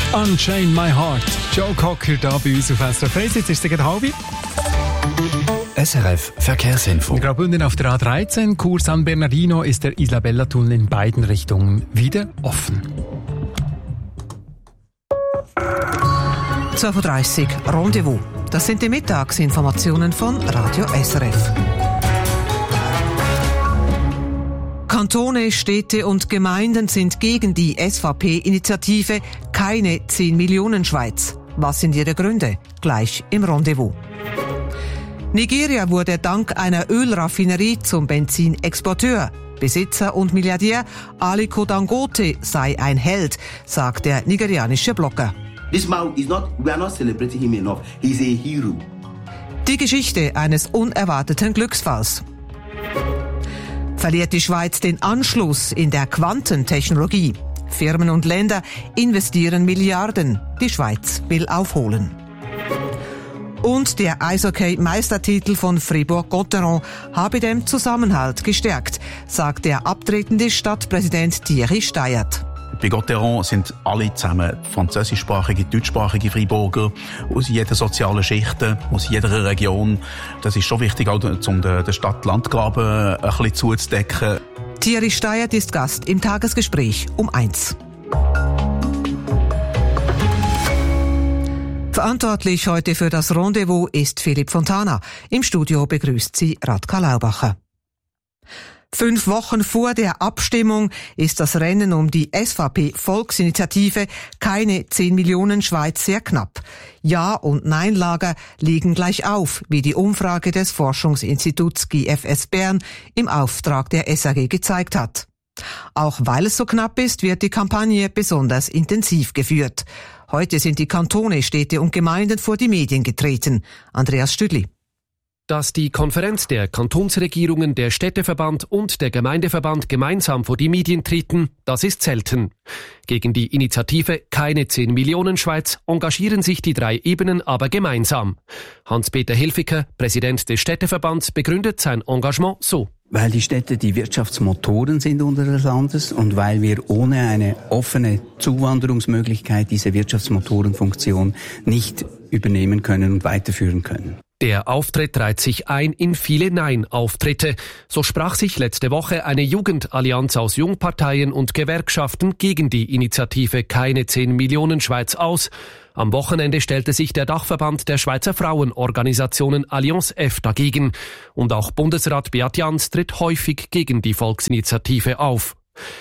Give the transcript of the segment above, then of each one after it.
Unchain My Heart. Joe Cocker da bei uns auf SRF 1. Jetzt ist es gerade halb. SRF Verkehrsinfo. In Graubünden auf der A13, Kurs San Bernardino, ist der Isabella-Tunnel in beiden Richtungen wieder offen. 12.30 Uhr, Rendezvous. Das sind die Mittagsinformationen von Radio SRF. Kantone, Städte und Gemeinden sind gegen die SVP-Initiative Keine 10 Millionen Schweiz. Was sind ihre Gründe? Gleich im Rendezvous. Nigeria wurde dank einer Ölraffinerie zum Benzinexporteur. Besitzer und Milliardär Aliko Dangote sei ein Held, sagt der nigerianische Blogger. This man we are not celebrating him enough. He's a hero. Die Geschichte eines unerwarteten Glücksfalls. Verliert die Schweiz den Anschluss in der Quantentechnologie? Firmen und Länder investieren Milliarden. Die Schweiz will aufholen. Und der Eishockey-Meistertitel von Fribourg-Gotteron habe den Zusammenhalt gestärkt, sagt der abtretende Stadtpräsident Thierry Steyert. Bei Gotteron sind alle zusammen französischsprachige, deutschsprachige Freiburger aus jeder sozialen Schicht, aus jeder Region. Das ist schon wichtig, auch um den Stadt-Land-Graben ein bisschen zuzudecken. Thierry Steyert ist Gast im Tagesgespräch um 1. Verantwortlich heute für das Rendezvous ist Philipp Fontana. Im Studio begrüßt sie Radka Laubacher. 5 Wochen vor der Abstimmung ist das Rennen um die SVP-Volksinitiative Keine 10 Millionen Schweiz sehr knapp. Ja- und Nein-Lager liegen gleich auf, wie die Umfrage des Forschungsinstituts GFS Bern im Auftrag der SAG gezeigt hat. Auch weil es so knapp ist, wird die Kampagne besonders intensiv geführt. Heute sind die Kantone, Städte und Gemeinden vor die Medien getreten. Andreas Stüdli. Dass die Konferenz der Kantonsregierungen, der Städteverband und der Gemeindeverband gemeinsam vor die Medien treten, das ist selten. Gegen die Initiative Keine 10 Millionen Schweiz engagieren sich die 3 Ebenen aber gemeinsam. Hans-Peter Hilfiger, Präsident des Städteverbands, begründet sein Engagement so. Weil die Städte die Wirtschaftsmotoren sind unseres Landes und weil wir ohne eine offene Zuwanderungsmöglichkeit diese Wirtschaftsmotorenfunktion nicht übernehmen können und weiterführen können. Der Auftritt reiht sich ein in viele Nein-Auftritte. So sprach sich letzte Woche eine Jugendallianz aus Jungparteien und Gewerkschaften gegen die Initiative Keine 10 Millionen Schweiz aus. Am Wochenende stellte sich der Dachverband der Schweizer Frauenorganisationen Allianz F dagegen. Und auch Bundesrat Beat Jans tritt häufig gegen die Volksinitiative auf.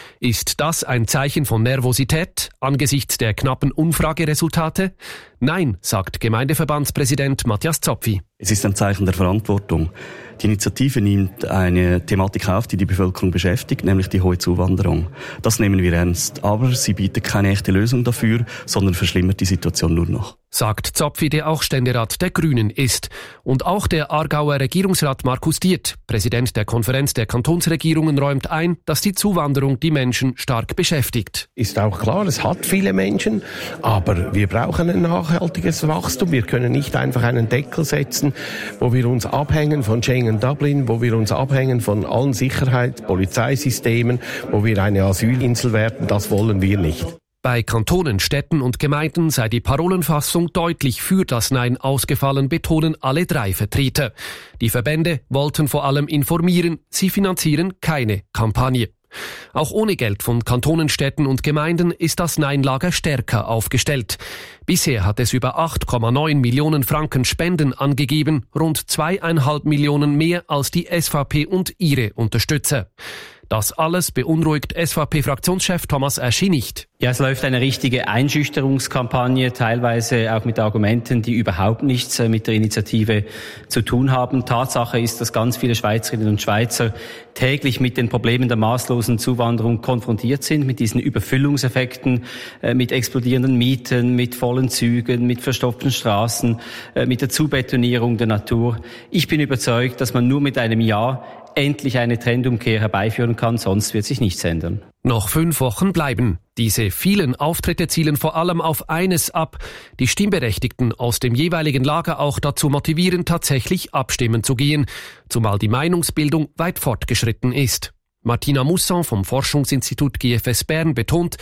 Ist das ein Zeichen von Nervosität angesichts der knappen Umfrageresultate? Nein, sagt Gemeindeverbandspräsident Matthias Zopfi. Es ist ein Zeichen der Verantwortung. Die Initiative nimmt eine Thematik auf, die die Bevölkerung beschäftigt, nämlich die hohe Zuwanderung. Das nehmen wir ernst, aber sie bietet keine echte Lösung dafür, sondern verschlimmert die Situation nur noch. Sagt Zopfi, der auch Ständerat der Grünen ist. Und auch der Aargauer Regierungsrat Markus Diert, Präsident der Konferenz der Kantonsregierungen, räumt ein, dass die Zuwanderung die Menschen stark beschäftigt. Ist auch klar, es hat viele Menschen, aber wir brauchen ein nachhaltiges Wachstum. Wir können nicht einfach einen Deckel setzen, wo wir uns abhängen von Schengen Dublin, wo wir uns abhängen von allen Sicherheits-, Polizeisystemen, wo wir eine Asylinsel werden. Das wollen wir nicht. Bei Kantonen, Städten und Gemeinden sei die Parolenfassung deutlich für das Nein ausgefallen, betonen alle 3 Vertreter. Die Verbände wollten vor allem informieren, sie finanzieren keine Kampagne. Auch ohne Geld von Kantonen, Städten und Gemeinden ist das Nein-Lager stärker aufgestellt. Bisher hat es über 8,9 Millionen Franken Spenden angegeben, rund 2,5 Millionen mehr als die SVP und ihre Unterstützer. Das alles beunruhigt SVP-Fraktionschef Thomas Eschi nicht. Ja, es läuft eine richtige Einschüchterungskampagne, teilweise auch mit Argumenten, die überhaupt nichts mit der Initiative zu tun haben. Tatsache ist, dass ganz viele Schweizerinnen und Schweizer täglich mit den Problemen der maßlosen Zuwanderung konfrontiert sind, mit diesen Überfüllungseffekten, mit explodierenden Mieten, mit vollen Zügen, mit verstopften Straßen, mit der Zubetonierung der Natur. Ich bin überzeugt, dass man nur mit einem Ja endlich eine Trendumkehr herbeiführen kann, sonst wird sich nichts ändern. Noch 5 Wochen bleiben. Diese vielen Auftritte zielen vor allem auf eines ab: die Stimmberechtigten aus dem jeweiligen Lager auch dazu motivieren, tatsächlich abstimmen zu gehen, zumal die Meinungsbildung weit fortgeschritten ist. Martina Musson vom Forschungsinstitut GFS Bern betont,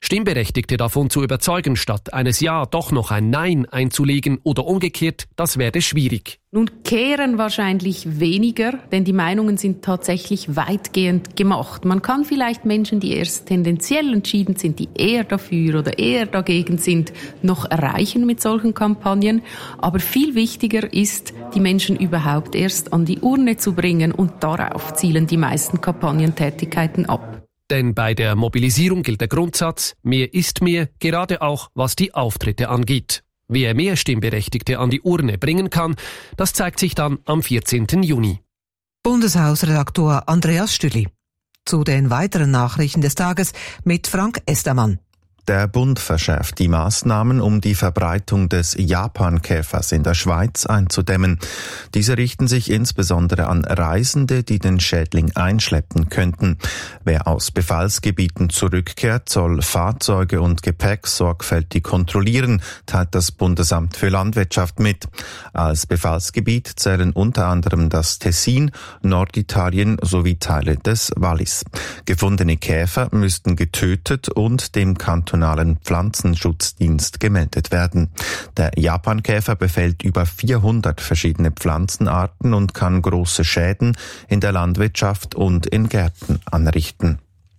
Stimmberechtigte davon zu überzeugen, statt eines Ja doch noch ein Nein einzulegen oder umgekehrt, das werde schwierig. Nun kehren wahrscheinlich weniger, denn die Meinungen sind tatsächlich weitgehend gemacht. Man kann vielleicht Menschen, die erst tendenziell entschieden sind, die eher dafür oder eher dagegen sind, noch erreichen mit solchen Kampagnen. Aber viel wichtiger ist, die Menschen überhaupt erst an die Urne zu bringen, und darauf zielen die meisten Kampagnentätigkeiten ab. Denn bei der Mobilisierung gilt der Grundsatz, mehr ist mehr, gerade auch was die Auftritte angeht. Wer mehr Stimmberechtigte an die Urne bringen kann, das zeigt sich dann am 14. Juni. Bundeshausredaktor Andreas Stüli. Zu den weiteren Nachrichten des Tages mit Frank Estermann. Der Bund verschärft die Maßnahmen, um die Verbreitung des Japankäfers in der Schweiz einzudämmen. Diese richten sich insbesondere an Reisende, die den Schädling einschleppen könnten. Wer aus Befallsgebieten zurückkehrt, soll Fahrzeuge und Gepäck sorgfältig kontrollieren, teilt das Bundesamt für Landwirtschaft mit. Als Befallsgebiet zählen unter anderem das Tessin, Norditalien sowie Teile des Wallis. Gefundene Käfer müssten getötet und dem kantonalen Pflanzenschutzdienst gemeldet werden. Der Japankäfer befällt über 400 verschiedene Pflanzenarten und kann große Schäden in der Landwirtschaft und in Gärten anrichten.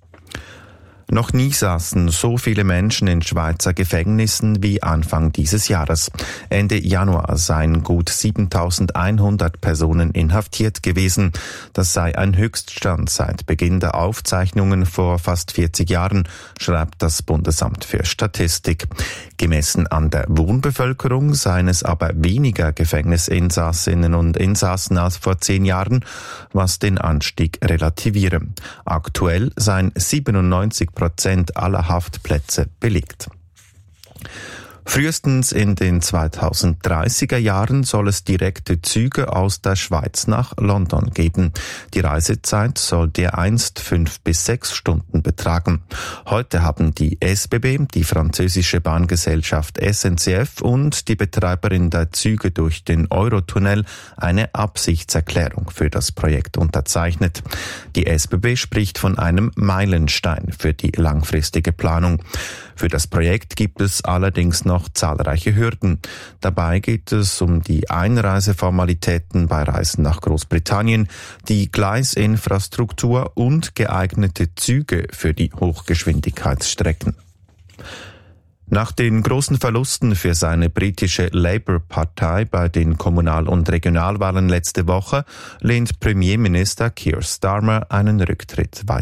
Noch nie saßen so viele Menschen in Schweizer Gefängnissen wie Anfang dieses Jahres. Ende Januar seien gut 7.100 Personen inhaftiert gewesen. Das sei ein Höchststand seit Beginn der Aufzeichnungen vor fast 40 Jahren, schreibt das Bundesamt für Statistik. Gemessen an der Wohnbevölkerung seien es aber weniger Gefängnisinsassinnen und Insassen als vor 10 Jahren, was den Anstieg relativiere. Aktuell seien 97% aller Haftplätze belegt. Frühestens in den 2030er Jahren soll es direkte Züge aus der Schweiz nach London geben. Die Reisezeit soll dereinst 5 bis 6 Stunden betragen. Heute haben die SBB, die französische Bahngesellschaft SNCF und die Betreiberin der Züge durch den Eurotunnel eine Absichtserklärung für das Projekt unterzeichnet. Die SBB spricht von einem Meilenstein für die langfristige Planung. Für das Projekt gibt es allerdings noch zahlreiche Hürden. Dabei geht es um die Einreiseformalitäten bei Reisen nach Großbritannien, die Gleisinfrastruktur und geeignete Züge für die Hochgeschwindigkeitsstrecken. Nach den großen Verlusten für seine britische Labour-Partei bei den Kommunal- und Regionalwahlen letzte Woche lehnt Premierminister Keir Starmer einen Rücktritt weiter